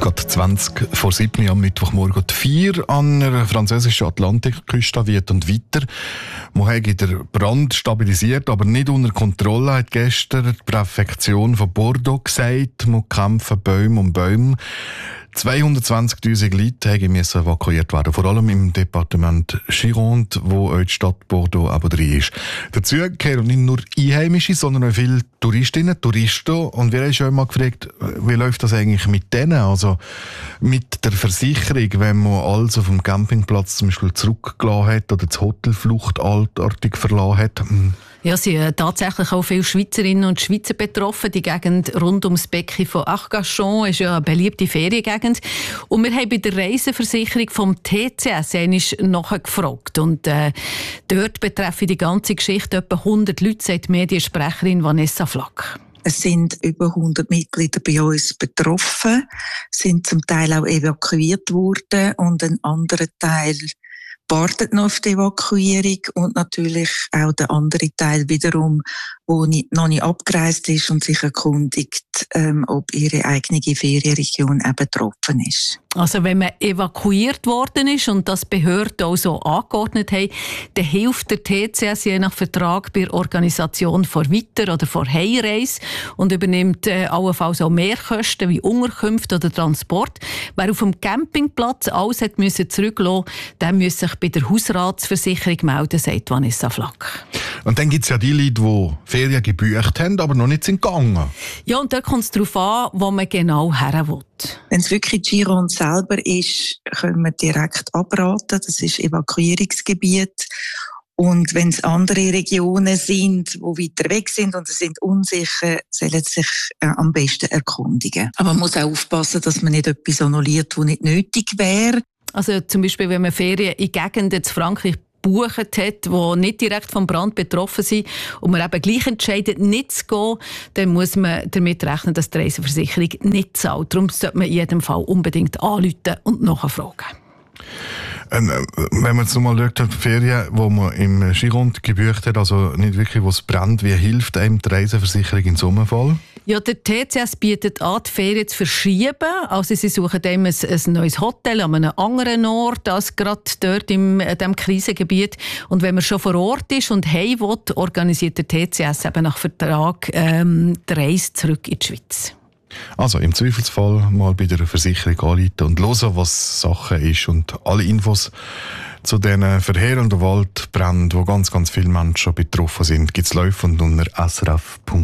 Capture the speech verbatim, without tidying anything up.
Gerade zwanzig vor sieben am Mittwochmorgen die vier an der französischen Atlantikküste weht und weiter. Man hat den Brand stabilisiert, aber nicht unter Kontrolle, hat gestern die Präfektion von Bordeaux gesagt. Man kämpfen Bäume um Bäume. zweihundertzwanzigtausend Leute mussten evakuiert werden, vor allem im Departement Gironde, wo auch die Stadt Bordeaux aber drin ist. Dazu gehören nicht nur Einheimische, sondern auch viele Touristinnen, Touristen. Und wir haben schon mal gefragt, wie läuft das eigentlich mit denen? Also mit der Versicherung, wenn man alles auf dem Campingplatz zum Beispiel zurückgelassen hat oder das Hotel fluchtartig verlassen hat. Ja, es sind tatsächlich auch viele Schweizerinnen und Schweizer betroffen. Die Gegend rund ums Becken von Arcachon ist ja eine beliebte Feriengegend. Und wir haben bei der Reiseversicherung vom T C S einmal nachgefragt. Und äh, dort betreffen die ganze Geschichte etwa hundert Leute, sagt Mediensprecherin Vanessa Flack. Es sind über hundert Mitglieder bei uns betroffen, sind zum Teil auch evakuiert worden und ein anderer Teil wartet noch auf die Evakuierung und natürlich auch der andere Teil wiederum, wo nicht, noch nicht abgereist ist und sich erkundigt, ähm, ob ihre eigene Ferienregion eben betroffen ist. Also wenn man evakuiert worden ist und das Behörden auch so angeordnet haben, dann hilft der T C S je nach Vertrag bei der Organisation vor Weiter- oder vor Heimreise und übernimmt äh, allenfalls auch Mehrkosten wie Unterkünfte oder Transport. Wer auf dem Campingplatz alles hat müssen zurücklassen, der muss sich bei der Hausratsversicherung melden, sagt Vanessa Flack. Und dann gibt es ja die Leute, die Ferien gebucht haben, aber noch nicht sind gegangen. Ja, und da kommt es darauf an, wo man genau her will. Wenn es wirklich Gironde selber ist, können wir direkt abraten. Das ist Evakuierungsgebiet. Und wenn es andere Regionen sind, die weiter weg sind und sie sind unsicher, sollen sie sich äh, am besten erkundigen. Aber man muss auch aufpassen, dass man nicht etwas annulliert, das nicht nötig wäre. Also zum Beispiel, wenn man Ferien in Gegenden in Frankreich gebucht hat, die nicht direkt vom Brand betroffen sind und man eben gleich entscheidet, nicht zu gehen, dann muss man damit rechnen, dass die Reiseversicherung nicht zahlt. Darum sollte man in jedem Fall unbedingt anrufen und nachfragen. Ähm, wenn man jetzt nochmal schaut, die Ferien, die man im Gironde gebucht hat, also nicht wirklich, wo es brennt, wie hilft einem die Reiseversicherung in so einem Fall? Ja, der T C S bietet an, die Ferien zu verschieben. Also sie suchen dem ein, ein neues Hotel an einem anderen Ort als gerade dort in diesem Krisengebiet. Und wenn man schon vor Ort ist und heim will, organisiert der T C S eben nach Vertrag ähm, die Reise zurück in die Schweiz. Also im Zweifelsfall mal bei der Versicherung anrufen und hören, was Sache ist. Und alle Infos zu diesen verheerenden Waldbränden, wo ganz, ganz viele Menschen betroffen sind, gibt es laufend unter s r f punkt